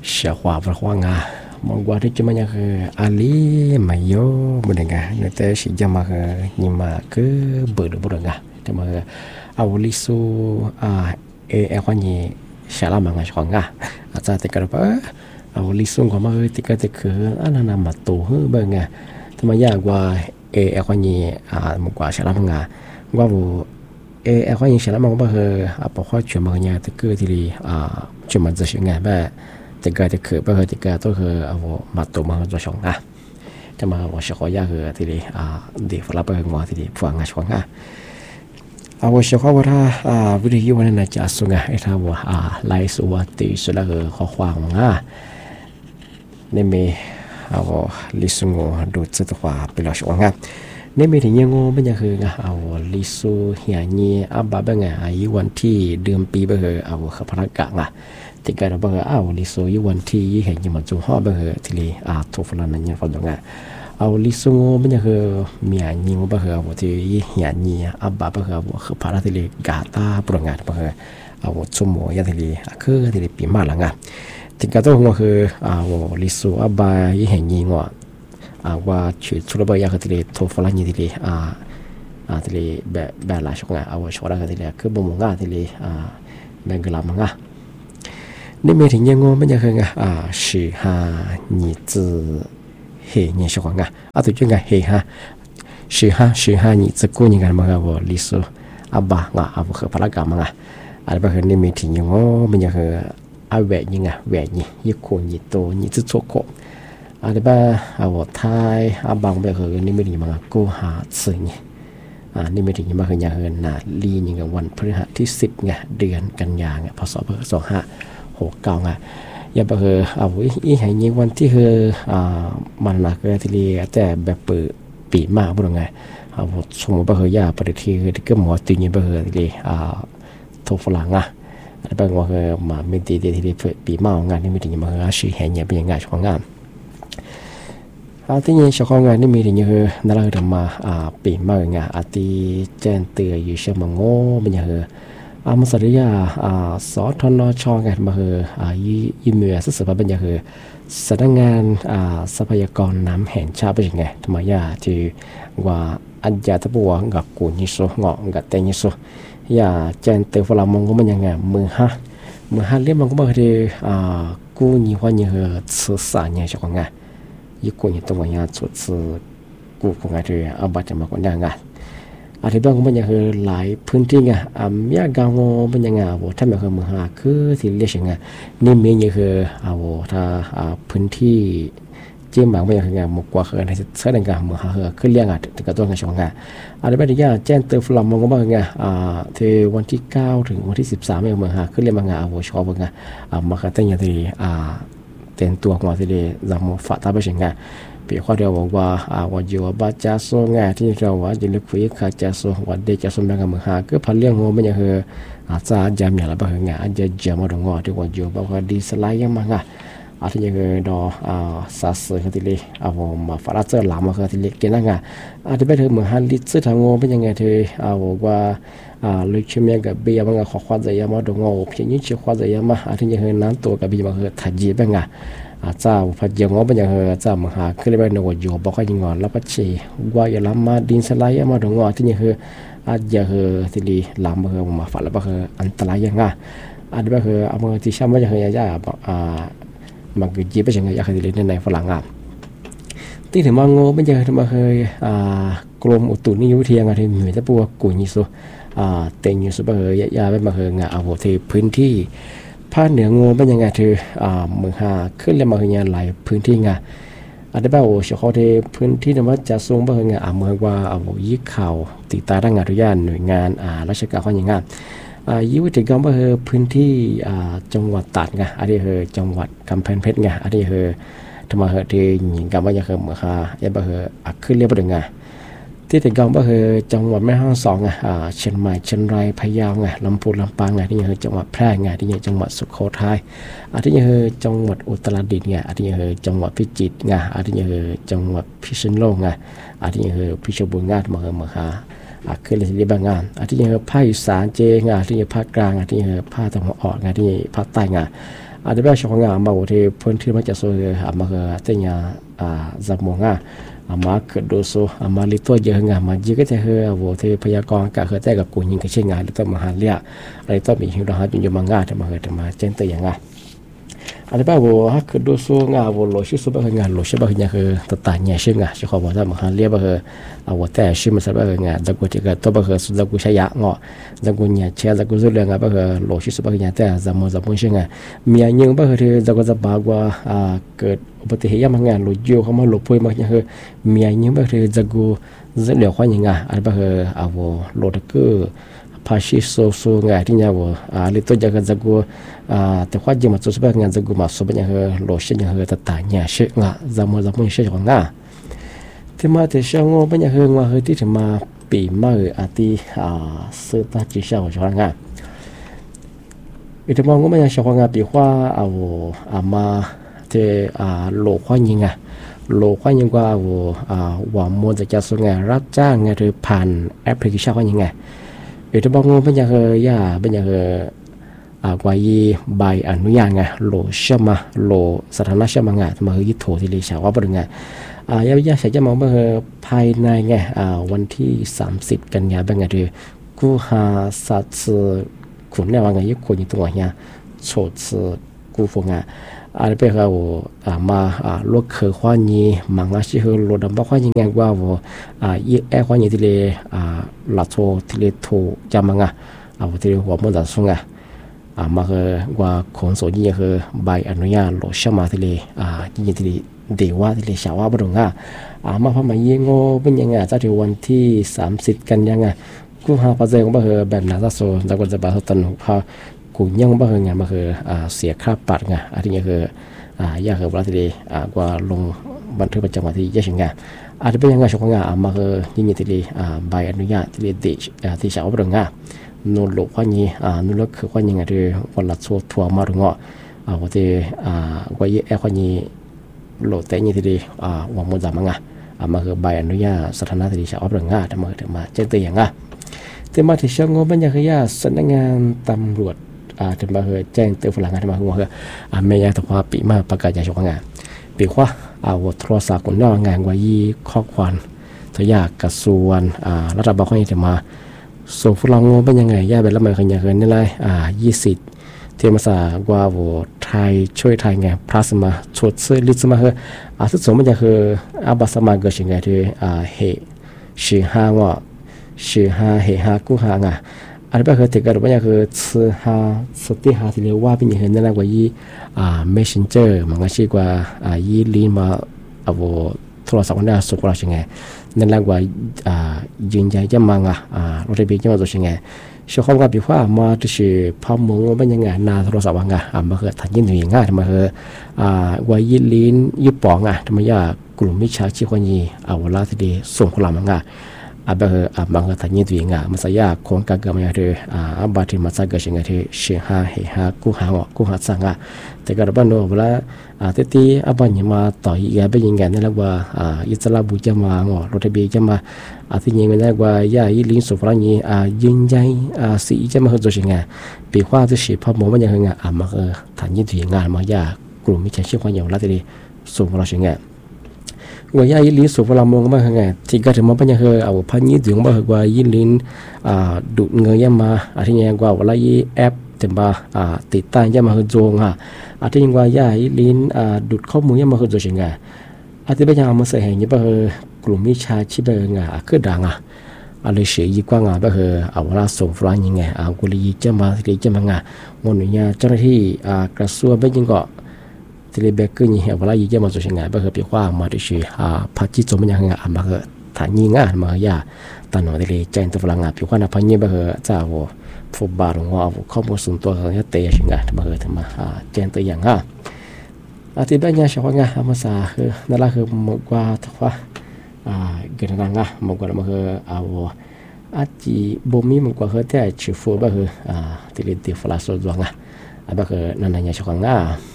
เสียความระวังมองว่าที่จะมันยังคืออาลีมาโยบุญงาเนแต่สิจะมาคือยิมาคือเบิดบุญงาแต่มาเอาลิสูเอความนี้เสียละมังชงอาจารย์ติกระเบเอาลิสูของมาติกระติคืออันนั้นมาตัวเบิ่งทำไมยากว่าความนี้มันกว่าเสียละมังว่าบุความนี้เสียละมังว่าคือปกข้อจุดมังเนี่ยติคือที่จุดมันจะเสียงแบบติกาจะคือว่าติกาตัวคือเอามาตัวมาตัวชงจะมาว่าชงยาคือที่เด็กฝรั่งเป็นว่าที่ฟังชงเอาว่าชงว่าถ้าวิธีวันนั้นจะส่งไอ้ถ้าว่าไลฟ์สวัสดีสุดแล้วคือข้อความนี่มีเอาลิสุงดูจุดว่าเป็นเราชงนี่มีถึงยังงไม่ยังคือเอาลิสุเฮียนี่บ้าเป็นไงอายุวันที่เดือนปีเป็นคือเอาขับพนักกะติกาเราบอกเอาลิโซยวันที่เห็นยังมันจุ่มห่อเบอร์ที่ลีทุกฝรั่งนั่นยังฟังดูเอาลิโซงมันยังคือมีอันยิงเบอร์เอาที่เห็นนี่บ้าเบอร์เอาคือพาราที่ลีกาตาปรงเบอร์เอาชุ่มหัวยาที่ลีคือที่ลีปีมาหลังติกาตัวหัวคือเอาลิโซบ้าเห็นยิงว่าชื่อชุดเบอร์ยาที่ลีทุกฝรั่งที่ลีที่ลีแบบหลายช่วงเอาช่วงแรกที่ลีคือบ่มงที่ลีแบ่งกลามังนี่มีถึงยังงไม่ยังคือสิหา你子เฮเนี่ยชงตัวจุงเฮสิหา你子กูนี่กันมาว่าลิสุบ้าคือพลังกรรมอะไรแบบนี้มีถึงยังงไม่ยังคือแหวนยังแหวนนี่ยี่คนยี่โตยี่จุดโชกอะไรแบบว่าไทยบางแบบคือนี่ไม่ดีมั้งกูหาสิ่งนี่ไม่ถึงยังมาคือยังคือลีนี่กับวันพฤหัสที่10เดือนกันยาพศ2569อย่าไปเอาอีให้ยิงวันที่มันหนักเลยทีเดียวแต่แบบเปิดปีมาบุญไงเอาสมมติว่าอย่าปฏิทินที่ก็หมอตีนี่ไปทีเดียวทุกฝรั่งแล้วบางว่ามาไม่ตีทีเดียวปีมางานนี่ไม่ถึงมาชื่อแห่งเนี่ยเป็นยังไงของงานที่นี่ชาวของงานนี่มีถึงคือนั่นเราทำมาปีมางานที่แจ้งเตือนอยู่เชื่อมังโง่เป็นยังมันสริยาสอทนชงานมายิมเมือสื่อมาเป็นอย่างคือสำนักงานทรัพยากรน้ำแห่งชาติเป็นยังไงทำไมที่ว่าอันยาตะบัวกับกูนิโซเงาะกับเตนิโซอย่าแจนเตอฝรั่งมองก็มันยังไงมือห้าเรียบมันก็บอกที่กูนี่ว่าอย่างคือสื่อสารอย่างเช่นไงยี่กูนี่ตัวอย่างสื่อกูคงไงที่บัตรจะมาคนยังไงที่บ้านก็มันยังคือหลายพื้นที่มีกางโง่เป็นยังไงถ้าไม่เคยมือหาคือที่เรียกยังไงนี่มีอย่างคือถ้าพื้นที่เจียมบางเป็นยังไงมากกว่าคือในเสื้อแดงกับมือหาคือเรียกถึงกับตัวงานชงที่บ้านที่ย่าแจ้งเติมฟลอมมันก็บอกยังไงที่วันที่9ถึงวันที่13ไม่มือหาคือเรียกบางชอบเป็นไงมาคัดตั้งอย่างที่เต็มตัวของที่จำฝัดตาไปยังไงปีข้อเดียวบอกว่าว่าอยู่บ้านจะส่งที่เราว่าจะเลือกคุยกับจะส่งวันเด็กจะส่งแม่กับมือหาก็พันเลี้ยงหัวมันยังคือจะจำอย่างไรบ้างไงอาจจะจำมาตรงงอที่ว่าอยู่บอกว่าดีสไลด์ยังมั้งที่ยังคือดอสัตว์ที่เลี้ยมาฝรั่งเจอหลามมาที่เลี้ยกินนั่งที่ไปถึงมือหาลิซึทางงอเป็นยังไงที่บอกว่าลูกชิมยังกับเบียร์มันก็ขอความใจมาตรงงอเพียงยิ่งเชื่อความใจมาที่ยังคือน้ำตัวกับเบียร์มันคือถัดจีบเป็นไงเจ้าพัดยังงอเป็นอย่างเจ้ามหาคือเลยเป็นว่าอยู่บอกว่ายังงอแล้วพัดชีว่าอย่าล้ำมาดินสไลด์มาตรงงอที่นี่คืออาจจะคือที่ดีล้ำมาฝันแล้วก็คืออันตรายยังไงอาจจะคือเอามาที่ช้ำว่าอย่างไรจะมันคือจีบไปอย่างไรอยากให้ที่เล่นในฝรั่งที่ถึงมังโง่เป็นอย่างไรมาคือกรมอุตุนิยมวิทยาที่เหนือจะปัวกุญิสุเต็งยิสุเป็นยาเป็นมาคือเอาที่พื้นที่ภาคเหนืองูเป็นยังไงที่เมืองหาขึ้นเรียกมาคือหลายพื้นที่ไงอาจจะแบบเฉพาะที่พื้นที่นั้นว่าจะส่งไปคือเมืองว่ายี่ข่าวติดตามด้านงานทุกอย่างหน่วยงานราชการเขาอย่างงั้นยี่วิธีการก็คือพื้นที่จังหวัดตราดไงอันนี้คือจังหวัดกำแพงเพชรไงอันนี้คือทำไมคือที่หญิงกันว่าอย่างคือเมืองหาอย่างแบบคือขึ้นเรียกไปถึงไงที่ติดกันก็คือจังหวัดแม่ฮ่องสอนเชียงใหม่เชียงรายพะเยาลำพูนลำปางที่นี่คือจังหวัดแพร่ที่นี่จังหวัดสุโขทัยที่นี่คือจังหวัดอุตรดิตถ์ที่นี่คือจังหวัดพิจิตรที่นี่คือจังหวัดพิษณุโลกที่นี่คือพิบูรณ์มาเมืองหาคือเรียกบางงานที่นี่คือภาคอีสานที่นี่ภาคกลางที่นี่ภาคตะวันออกที่นี่ภาคใต้ ada ba shonga ma wote ponti ma cha so ma ga tenya zamonga ama kedoso ama lito je nga ma ji ke te he wote payakon ka he te ga kunyin ke chinga lito ma halia ai to mi hu da ha ju ma nga te ma ga ma chen te yang ada ba wo ha kedoso nga wo lo shi so ba nga lo shi ba nya he ta ta nya shi nga shi kho ba da ma halia ba he wo te shi ma sa ba nga da ko te ga to ba he su da ku sha ya ngo da ku nya che da ku zu le nga ba he lo shi so ba nya te za mo shi nga mi ya nyung ba he da ko za ba gwa ke อุบัติเหตุมันงานหลุดโยเขามาหลุดป่วยมาอย่างเฮมีอะไรยังแบบเธอจะกูจะเหลือความยังไงอะไรแบบเฮเอาวหลุดก็พาชิโซโซงานที่เนี่ยวลิตัวจะกูแต่ความจริงมันจะเป็นงานจะกูมาสบอย่างเฮหลุดเช่นอย่างเฮแต่ตายเนี่ยเชื่องาจะมันเชื่อของงาที่มาที่เชื่องเป็นอย่างเฮงาเฮที่ถึงมาปีมาอาทิสื่อตาจีเชื่อของงาอีกที่มองก็ไม่ยังเชื่อของงาปีว่าเอามาโลกความยิงโลกความยิงว่าว่ามัวจะส่งงานรับจ้างงานหรือผ่านแอปพลิเคชันความยิงอีกที่บางคนเป็นอย่างเป็นอย่างกว่ายีใบอนุญาตโลเชื่อมาโลสถานะเชื่อมามายึดโถที่เลยชาวว่าเป็นยาใช้จะมองว่าภายในวันที่30 กันยายนหรือกูหาสัตว์ขุนเนี่ยว่ายึดคนอยู่ตรงนี้โฉดกูฟงอะไรไปเขามาลูกเขยข้อนี้มังอาชีพโลดำบ้าข้อนี้ไงว่ายี่แอข้อนี้ที่เลยหลักโทที่เลยโทจำมังที่เลยหัวมันจะส่งมาคือว่าคนส่วนยี่คือใบอนุญาตโลชมาที่เลยยี่ที่เลยเดี๋ยวว่าที่เลยชาวว่าบรุงมาพอมายี่งอเป็นยังไงจะถึงวันที่30 กันยังไงกูหาปัจจัยของบ้าคือแบบนั้นจะโซ่จะก็จะบ้าตันหัวพากูยังบ้าคือไงมาคือเสียค่าปรับไงอะไรเงี้ยคือยากคือว่าที่กว่าลงบันทึกประจำวันที่ยี่สิบไงอาจจะเป็นยังไงช่วงไงมาคือยิ่งที่ใบอนุญาตที่เด็กที่ชาวบ้านไงนู่นหลบข้อนี้นู่นก็คือข้อยังไงที่วันละชั่วทัวมาถึงว่าที่กว่ายี่ข้อนี้หลบแต่ยี่ที่วางมือจับไงมาคือใบอนุญาตสถานะที่ชาวบ้านไงทำมาเจอตัวอย่างแต่มาที่เชิงงบเป็นยังไงสำนักงานตำรวจจะมาแจ้งเตือนฝรั่งจะมาหัวไม่อยากถือว่าปีมาประกาศอย่างชงงานปีว่าโทรศัพท์คนนอกงานว่ายี่ข้อความทยากกระทรวงรัฐบาลเขาจะมาส่งฝรั่งเป็นยังไงย่าเป็นละเมอขยันเงินนี่เลย20 เทียมศาสตร์ว่าไทยช่วยไทยไงพลาสมาชดเสื้อลิสมาสุดสมมันจะคืออาบัสมาเกิดสิ่งใดที่เหตุชื่อห้าเหตุห้ากู้ห้าไงอะไรแบบคือถึงกันว่าคือสุดที่หาที่เรียกว่าเป็นอย่างนั้นนะว่ายี่messenger มันก็ชื่อว่ายี่ลินมาโทรศัพท์เนี่ยส่งเราใช่ไงนั่นแหละว่ายืนยันจะมังรถทะเบียนจะมาตัวใช่ไงช่วงกับปีว่ามาที่ชื่อพามงว่าเป็นยังไงนาโทรศัพท์ว่ามาคือทันยินดีง่ายมาคือว่ายี่ลินยี่ปองทำไมยากลุ่มมิจฉาชีพคนยี่เวลาที่ดีส่งคนละมังแบบบางทันยินดีง่ายมาสายของการเกิดมาคือบางทีมาสักเกิดสิ่งที่ชื่อหากู้หาสังแต่ก็บ้านเราเวลาที่บ้านยังมาต่อยอีกเป็นยังไงนั่นแหละว่าอิสระบุจะมารถทะเบียนจะมาที่ยังไงนั่นว่าย่าลินสุฟรานียืนยันสีจะมาคือสิ่งไงปีว่าที่ชื่อพอมองว่าอย่างไงมาคือทันยินดีง่ายมาย่ากลุ่มมิจฉาชีพคนอย่างละที่ส่งเราสิ่งไงว่าย่ายิลินสุฟรามงมาไงที่ก็ถึงมาเป็นยังไงพันยี่ถึงมาว่ายิลินดูดเงินยังมาที่ยังว่าเวลายี่แอปแต่มาติดตั้งยังมาคือโจงที่ยังว่าย่ายิลินดูดข้อมูลยังมาคือโจงไงที่เป็นยังมาเสียหายยังว่ากลุ่มมิจฉาชีพไงคือดังอะไรเสียยี่กว่างแบบเวลาส่งฟรานยังไงกุลีจะมาที่จะมาไงวันนี้เจ้าหน้าที่กระทรวงเป็นยังก็ที่เรียกคือนี่เวลายี่จะมาส่งงานแบบปีว่ามาที่ชื่อพักที่จมยังไงมาคือฐานยิงมาย่าตอนนั้นที่แจ้งตัวฝรั่งปีว่านับพันยี่แบบจะฟุตบอลของข้อมูลส่วนตัวเขาจะเตะยังไงมาคือทำมาแจ้งตัวอย่างที่บ้านยังชาวงามาสาคือนั่นแหละคือมากกว่าถ้าว่าเกิดอะไรมากกว่ามาคืออาจจะบ่มีมากกว่าแต่ชื่อฟูแบบที่เรียกที่ฝรั่งส่วนตัวแบบคือนั่นยังชาวงา